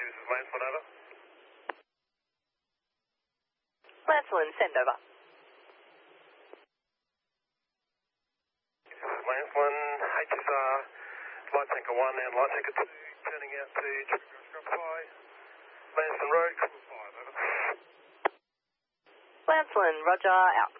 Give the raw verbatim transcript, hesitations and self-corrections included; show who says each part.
Speaker 1: this is Lancelin, over.
Speaker 2: Lancelin, send over.
Speaker 1: Lancelin, H S R, light tanker one and light tanker two, turning out to Scrubfly, Lancelin Road, five, over.
Speaker 2: Lancelin, roger, out.